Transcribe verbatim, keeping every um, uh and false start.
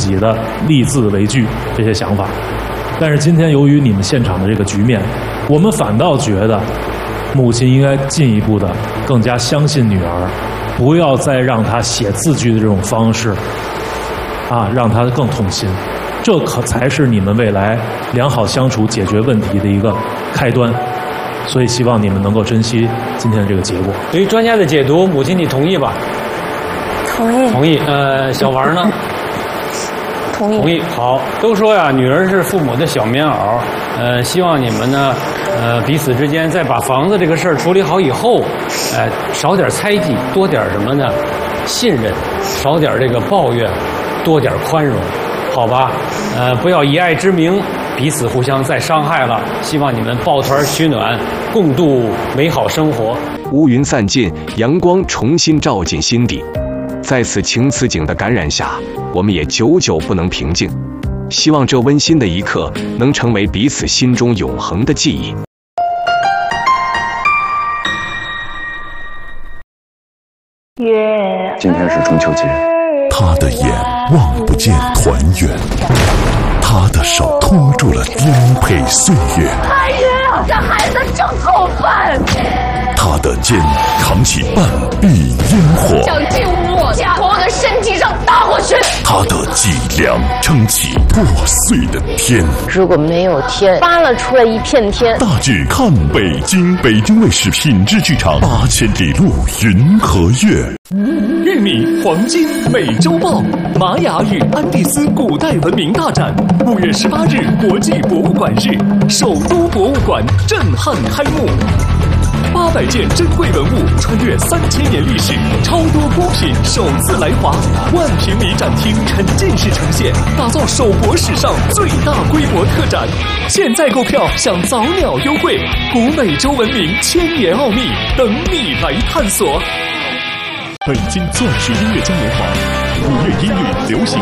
己的立字为据这些想法。但是今天由于你们现场的这个局面，我们反倒觉得母亲应该进一步的更加相信女儿，不要再让她写字据的这种方式啊，让她更痛心。这可才是你们未来良好相处、解决问题的一个开端。所以希望你们能够珍惜今天的这个结果。 对于专家的解读，母亲你同意吧？ 同意。 同意。呃，小王呢？ 同意。 同意。好，都说呀，女儿是父母的小棉袄。呃，希望你们呢，呃，彼此之间在把房子这个事儿处理好以后，呃，少点猜忌，多点什么呢？信任，少点这个抱怨，多点宽容，好吧？呃，不要以爱之名彼此互相再伤害了。希望你们抱团取暖，共度美好生活。 乌云散尽，阳光重新照进心底。在此情此景的感染下，我们也久久不能平静。希望这温馨的一刻能成为彼此心中永恒的记忆。 今天是中秋节， 他的眼望不见团圆，他的手托住了颠沛岁月。 哎呀，这孩子真够笨！ 他的肩扛起半壁烟火， 想进我家，从我的身体上打过去。 他的脊梁撑起破碎的天。 如果没有天，扒拉出来一片天。 大剧看北京，北京卫视品质剧场八千里路云和月。 玉米黄金美洲豹，玛雅与安第斯古代文明大展，五月十八日国际博物馆日，首都博物馆震撼开幕。八百件珍贵文物穿越三千年历史，超多孤品首次来华，万平米展厅沉浸式呈现，打造首博史上最大规模特展。现在购票享早鸟优惠，古美洲文明千年奥秘等你来探索。北京钻石音乐嘉年华，五月音乐流行